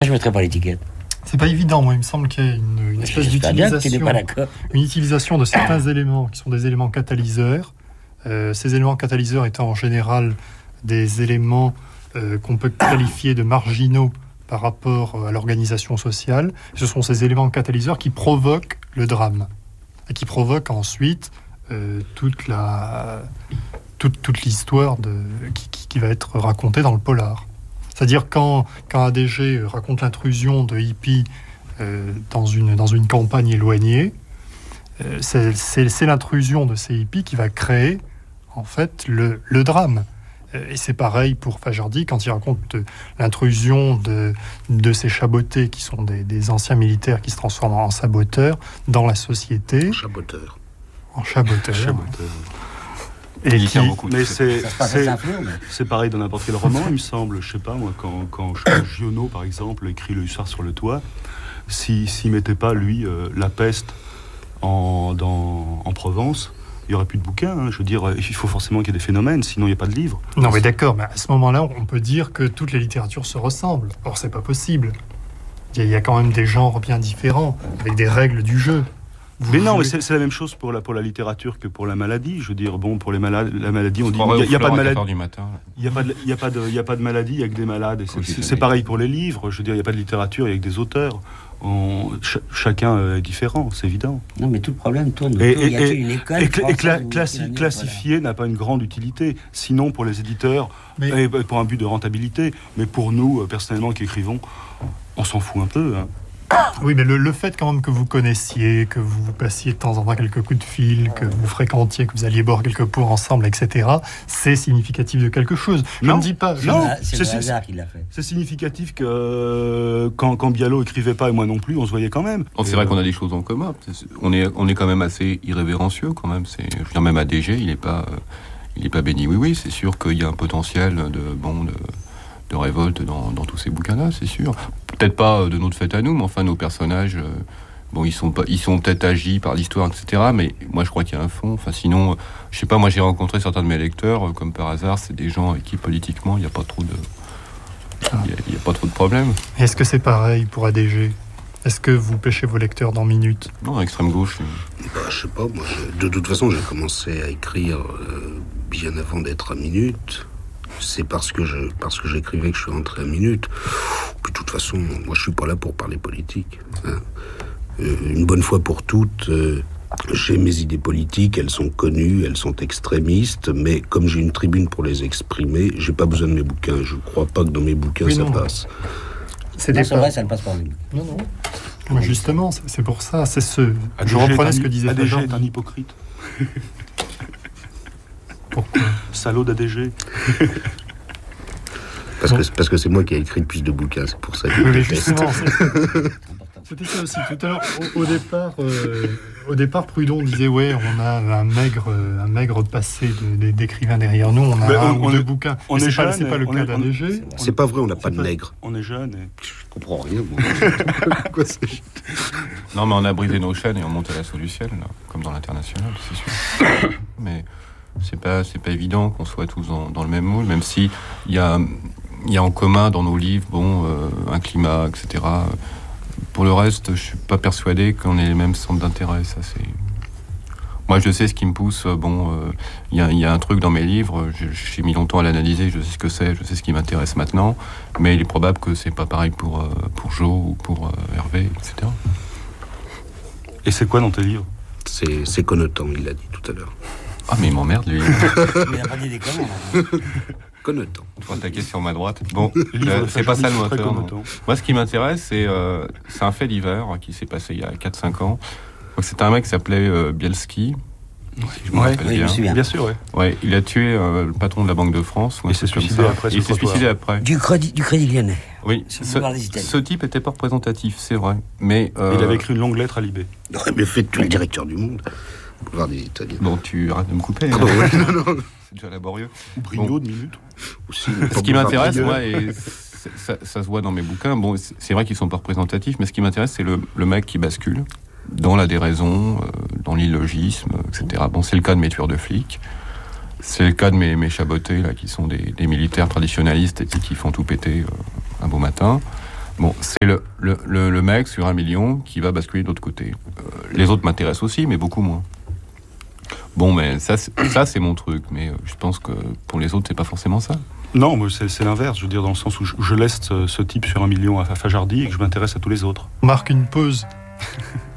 je ne mettrai pas l'étiquette. C'est pas évident, moi, il me semble qu'il y a une espèce d'utilisation de certains éléments qui sont des éléments catalyseurs. Ces éléments catalyseurs étant en général des éléments qu'on peut qualifier de marginaux par rapport à l'organisation sociale. Ce sont ces éléments catalyseurs qui provoquent le drame et qui provoquent ensuite toute l'histoire qui va être racontée dans le polar. C'est-à-dire quand ADG raconte l'intrusion de hippies dans une campagne éloignée, c'est l'intrusion de ces hippies qui va créer en fait le drame. Et c'est pareil pour Fajardi quand il raconte l'intrusion de ces chabotés qui sont des anciens militaires qui se transforment en saboteurs dans la société. En chaboteurs. Et mais c'est pareil dans n'importe quel roman, il me semble. Je sais pas, moi, quand Giono, par exemple, écrit Le Hussard sur le toit, s'il mettait pas, lui, la peste en Provence, il n'y aurait plus de bouquins. Hein. Je veux dire, il faut forcément qu'il y ait des phénomènes, sinon il n'y a pas de livres. Non, mais d'accord, mais à ce moment-là, on peut dire que toutes les littératures se ressemblent. Or, c'est pas possible. Il y a quand même des genres bien différents, avec des règles du jeu. Mais non, mais c'est la même chose pour la littérature que pour la maladie. Je veux dire, bon, pour la maladie, on dit il n'y a pas de maladie. Il n'y a pas de maladie, il y a que des malades. Et c'est pareil pour les livres. Je veux dire, il n'y a pas de littérature, il y a que des auteurs. Chacun est différent, c'est évident. Non, mais tout le problème tourne autour. Y a-t-il une école classifier n'a pas une grande utilité. Sinon, pour les éditeurs, et pour un but de rentabilité. Mais pour nous, personnellement, qui écrivons, on s'en fout un peu. Hein. Oui, mais le fait quand même que vous connaissiez, que vous passiez de temps en temps quelques coups de fil, que vous fréquentiez, que vous alliez boire quelques pots ensemble, etc., c'est significatif de quelque chose. Je ne dis pas... C'est le hasard qui l'a fait. C'est significatif que quand Bialo écrivait pas, et moi non plus, on se voyait quand même. C'est vrai qu'on a des choses en commun. On est quand même assez irrévérencieux, quand même. Je veux dire, même ADG, il n'est pas béni. Oui, c'est sûr qu'il y a un potentiel de révolte dans tous ces bouquins-là, c'est sûr. Peut-être pas de notre fait à nous, mais enfin, nos personnages, ils sont peut-être agis par l'histoire, etc., mais moi, je crois qu'il y a un fond. Enfin, sinon, je sais pas, moi, j'ai rencontré certains de mes lecteurs, comme par hasard, c'est des gens avec qui, politiquement, il n'y a pas trop de problèmes. Est-ce que c'est pareil pour ADG ? Est-ce que vous pêchez vos lecteurs dans Minute ? Non, extrême gauche. Je sais pas, moi, de toute façon, j'ai commencé à écrire bien avant d'être à Minute. C'est parce que j'écrivais que je suis rentré à Minute. Puis de toute façon, moi je suis pas là pour parler politique. Hein. Une bonne fois pour toutes, j'ai mes idées politiques, elles sont connues, elles sont extrémistes, mais comme j'ai une tribune pour les exprimer, j'ai pas besoin de mes bouquins. Je crois pas que dans mes bouquins ça passe. C'est vrai, ça ne passe pas en ligne. Non. Mais justement, c'est pour ça. Je reprenais ce que disait ADG est un hypocrite. Pourquoi ? Salaud d'ADG. Parce que c'est moi qui ai écrit le plus de bouquins, c'est pour ça que oui, mais justement, c'était ça aussi. Tout à l'heure, au départ, Proudhon disait on a un maigre passé d'écrivains derrière nous, on a un ou deux bouquins. C'est pas le cas d'ADG. C'est pas vrai, on n'a pas de nègre. On est jeune et... Je comprends rien, moi. Non, mais on a brisé nos chaînes et on monte à l'assaut du ciel, là, comme dans l'International, c'est sûr. Mais c'est pas évident qu'on soit tous dans le même moule, même si il y a en commun dans nos livres, un climat, etc. Pour le reste, je suis pas persuadé qu'on ait les mêmes centres d'intérêt. Ça, c'est... Moi, je sais ce qui me pousse. Il y a un truc dans mes livres. J'ai mis longtemps à l'analyser. Je sais ce que c'est. Je sais ce qui m'intéresse maintenant. Mais il est probable que c'est pas pareil pour Jo ou pour Hervé, etc. Et c'est quoi dans tes livres ? C'est connotant, il l'a dit tout à l'heure. Ah, mais il m'emmerde, lui. Il n'a pas dit des commandes. Connotant. Il faut attaquer sur ma droite. Bon, c'est pas ça le moteur. Moi, ce qui m'intéresse, c'est un fait divers qui s'est passé il y a 4-5 ans. C'était un mec qui s'appelait Bielski. Si je me rappelle bien. Bien sûr, ouais. Il a tué le patron de la Banque de France. Il s'est suicidé après. Il s'est suicidé après. Du Crédit Lyonnais. Oui, ce type était pas représentatif, c'est vrai. Mais il avait écrit une longue lettre à Libé. Il aurait mieux fait de tuer le directeur du Monde. Boulevard des Italiens. Bon, tu arrêtes de me couper. Non. C'est déjà laborieux. Ou Brignot de Minute. Aussi, ce qui m'intéresse, moi, et ça se voit dans mes bouquins, c'est vrai qu'ils sont pas représentatifs, mais ce qui m'intéresse, c'est le mec qui bascule dans la déraison, dans l'illogisme, etc. Bon, c'est le cas de mes tueurs de flics. C'est le cas de mes chabotés, là, qui sont des militaires traditionnalistes et qui font tout péter un beau matin. Bon, c'est le mec sur 1 million qui va basculer de l'autre côté. Les autres m'intéressent aussi, mais beaucoup moins. Bon, mais ça c'est mon truc, mais je pense que pour les autres, c'est pas forcément ça. Non, moi, c'est l'inverse. Je veux dire, dans le sens où je laisse ce type sur 1 million à Fajardi et que je m'intéresse à tous les autres. On marque une pause.